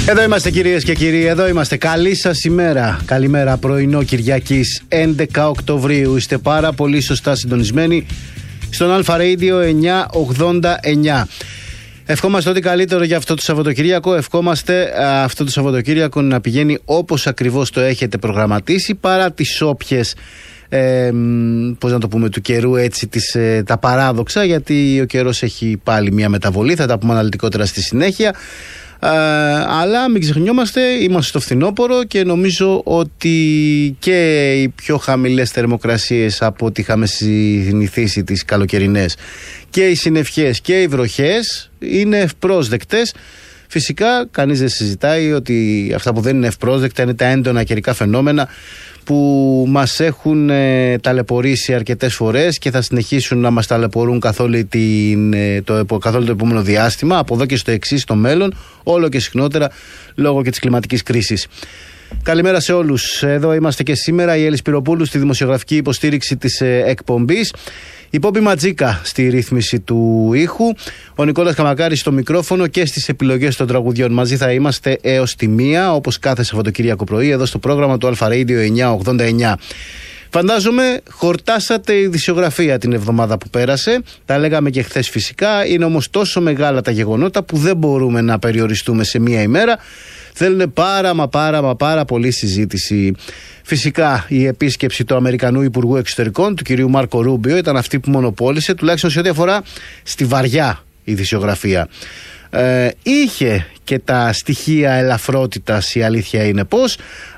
Εδώ είμαστε κυρίες και κύριοι, εδώ είμαστε. Καλή σας ημέρα. Καλημέρα, πρωινό Κυριακής 11 Οκτωβρίου. Είστε πάρα πολύ σωστά συντονισμένοι στον Αλφα Radio 989. Ευχόμαστε ό,τι καλύτερο για αυτό το Σαββατοκύριακο. Ευχόμαστε αυτό το Σαββατοκύριακο να πηγαίνει όπως ακριβώς το έχετε προγραμματίσει, παρά τις όποιες πώς να το πούμε, του καιρού, έτσι, τα παράδοξα, γιατί ο καιρός έχει πάλι μια μεταβολή. Θα τα πούμε αναλυτικότερα στη συνέχεια. Αλλά μην ξεχνιόμαστε, είμαστε στο φθινόπωρο και νομίζω ότι και οι πιο χαμηλές θερμοκρασίες από ό,τι είχαμε συνηθίσει τις καλοκαιρινές και οι συννεφιές και οι βροχές είναι ευπρόσδεκτες. Φυσικά κανείς δεν συζητάει ότι αυτά που δεν είναι ευπρόσδεκτα είναι τα έντονα καιρικά φαινόμενα που μας έχουν ταλαιπωρήσει αρκετές φορές και θα συνεχίσουν να μας ταλαιπωρούν καθ' όλο το επόμενο διάστημα, από εδώ και στο εξής, στο μέλλον, όλο και συχνότερα λόγω και της κλιματικής κρίσης. Καλημέρα σε όλους. Εδώ είμαστε και σήμερα, η Έλλη Σπυροπούλου στη δημοσιογραφική υποστήριξη της εκπομπής, η Πόπη Ματζίκα στη ρύθμιση του ήχου, ο Νικόλας Καμακάρης στο μικρόφωνο και στις επιλογές των τραγουδιών. Μαζί θα είμαστε έως τη 1, όπως κάθε Σαββατοκύριακο πρωί, εδώ στο πρόγραμμα του Αλφα Radio 989. Φαντάζομαι χορτάσατε η ειδησιογραφία την εβδομάδα που πέρασε. Τα λέγαμε και χθες φυσικά. Είναι όμως τόσο μεγάλα τα γεγονότα που δεν μπορούμε να περιοριστούμε σε μία ημέρα. Θέλουν πάρα πολύ συζήτηση. Φυσικά η επίσκεψη του Αμερικανού Υπουργού Εξωτερικών, του κυρίου Μάρκο Ρούμπιο, ήταν αυτή που μονοπόλησε, τουλάχιστον σε ό,τι αφορά στη βαριά ειδησιογραφία. Είχε και τα στοιχεία ελαφρότητας, η αλήθεια είναι πως,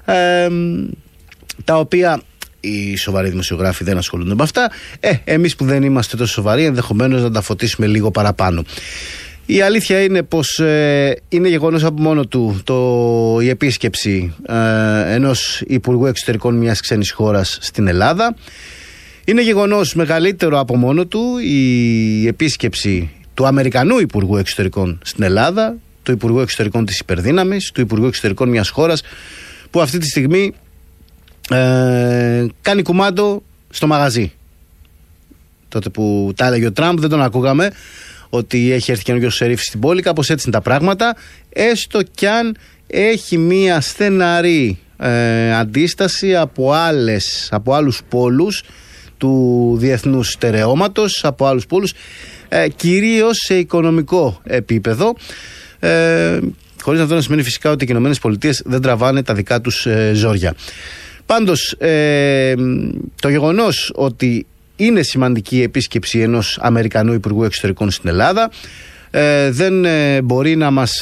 τα οποία οι σοβαροί δημοσιογράφοι δεν ασχολούνται με αυτά. Εμείς που δεν είμαστε τόσο σοβαροί, ενδεχομένως να τα φωτίσουμε λίγο παραπάνω. Η αλήθεια είναι πως είναι γεγονός από μόνο του η επίσκεψη ενός Υπουργού Εξωτερικών μιας ξένης χώρας στην Ελλάδα. Είναι γεγονός μεγαλύτερο από μόνο του η επίσκεψη του Αμερικανού Υπουργού Εξωτερικών στην Ελλάδα, του Υπουργού Εξωτερικών της Υπερδύναμης, του Υπουργού Εξωτερικών μιας χώρας που αυτή τη στιγμή κάνει κουμάντο στο μαγαζί. Τότε που τα έλεγε ο Τραμπ δεν τον ακούγαμε ότι έχει έρθει καινούργιος σερίφης στην πόλη, κάπως έτσι είναι τα πράγματα, έστω κι αν έχει μία στεναρή αντίσταση από άλλους πόλους του διεθνούς στερεώματος, από άλλους πόλους, κυρίως σε οικονομικό επίπεδο, χωρίς αυτό να σημαίνει φυσικά ότι οι ΗΠΑ δεν τραβάνε τα δικά τους ζόρια. Πάντως το γεγονός ότι είναι σημαντική η επίσκεψη ενός Αμερικανού Υπουργού Εξωτερικών στην Ελλάδα δεν μπορεί να μας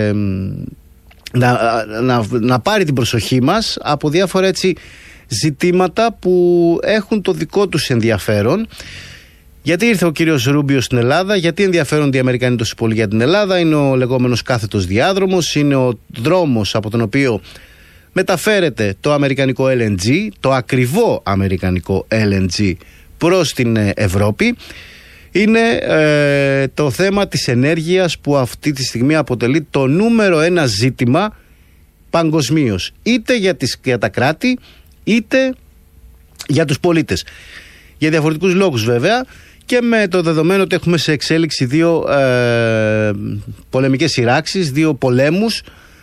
να πάρει την προσοχή μας από διάφορα έτσι ζητήματα που έχουν το δικό τους ενδιαφέρον. Γιατί ήρθε ο κύριος Ρούμπιο στην Ελλάδα, γιατί ενδιαφέρονται οι Αμερικανοί τόσο πολύ για την Ελλάδα? Είναι ο λεγόμενος κάθετος διάδρομος, είναι ο δρόμος από τον οποίο μεταφέρεται το αμερικανικό LNG, το ακριβό αμερικανικό LNG προς την Ευρώπη. Είναι το θέμα της ενέργειας που αυτή τη στιγμή αποτελεί το νούμερο ένα ζήτημα παγκοσμίως, είτε για τα κράτη είτε για τους πολίτες, για διαφορετικούς λόγους βέβαια, και με το δεδομένο ότι έχουμε σε εξέλιξη δύο πολεμικές σειράξεις, δύο πολέμους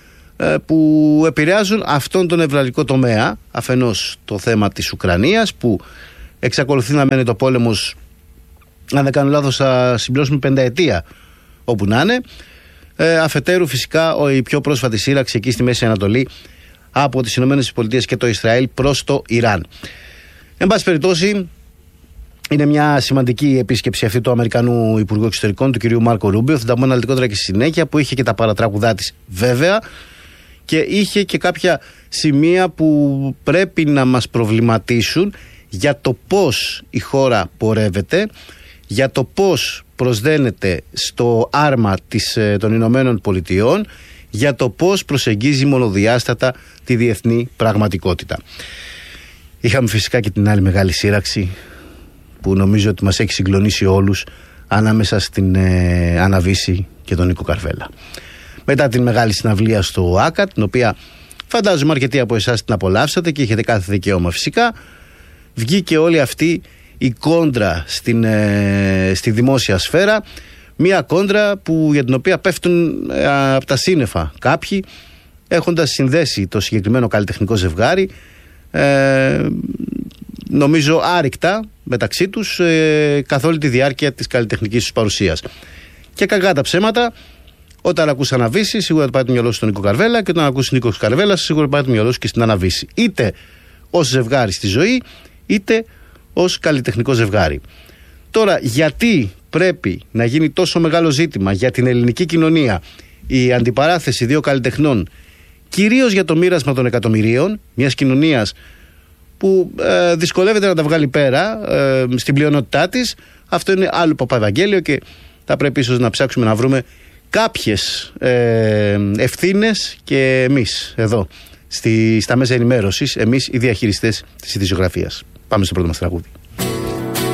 που επηρεάζουν αυτόν τον νευραλικό τομέα. Αφενός το θέμα της Ουκρανίας, που εξακολουθεί να μένει το πόλεμος, αν δεν κάνω λάθος θα συμπληρώσουμε 50 ετία όπου να είναι. Αφετέρου φυσικά η πιο πρόσφατη σύραξη εκεί στη Μέση Ανατολή από τις ΗΠΑ και το Ισραήλ προς το Ιράν. Εν πάση περιπτώσει, είναι μια σημαντική επίσκεψη αυτή του Αμερικανού Υπουργού Εξωτερικών, του κυρίου Μάρκο Ρούμπιο. Θα τα πούμε αναλυτικότερα και στη συνέχεια, που είχε και τα παρατράγουδά της βέβαια και είχε και κάποια σημεία που πρέπει να μας προβληματίσουν για το πώς η χώρα πορεύεται, για το πώς προσδένεται στο άρμα των Ηνωμένων Πολιτειών, για το πώς προσεγγίζει μονοδιάστατα τη διεθνή πραγματικότητα. Είχαμε φυσικά και την άλλη μεγάλη σύραξη που νομίζω ότι μας έχει συγκλονίσει όλους, ανάμεσα στην Αναβίση και τον Νίκο Καρβέλα. Μετά την μεγάλη συναυλία στο ΆΚΑΤ, την οποία φαντάζομαι αρκετοί από εσάς την απολαύσατε και είχετε κάθε δικαίωμα φυσικά, βγήκε όλη αυτή η κόντρα στη δημόσια σφαίρα, μια κόντρα για την οποία πέφτουν από τα σύννεφα κάποιοι έχοντας συνδέσει το συγκεκριμένο καλλιτεχνικό ζευγάρι νομίζω άρρηκτα μεταξύ τους καθ' όλη τη διάρκεια της καλλιτεχνικής τους παρουσίας. Και κακά τα ψέματα, όταν ακούς Αναβίση, σίγουρα πάει το μυαλό σου στον Νίκο Καρβέλα, και όταν ακούς Νίκο Καρβέλα, σίγουρα πάει το μυαλό σου και στην Αναβίση. Είτε ως ζευγάρι στη ζωή, είτε ως καλλιτεχνικό ζευγάρι. Τώρα, γιατί πρέπει να γίνει τόσο μεγάλο ζήτημα για την ελληνική κοινωνία η αντιπαράθεση δύο καλλιτεχνών, κυρίως για το μοίρασμα των εκατομμυρίων, μιας κοινωνίας που δυσκολεύεται να τα βγάλει πέρα στην πλειονότητά της, αυτό είναι άλλο Παπαευαγγέλιο και θα πρέπει ίσως να ψάξουμε να βρούμε κάποιες ευθύνες και εμείς εδώ στα μέσα ενημέρωσης, εμείς οι διαχειριστές της ειδησιογραφίας. Πάμε στο πρώτο μας τραγούδι.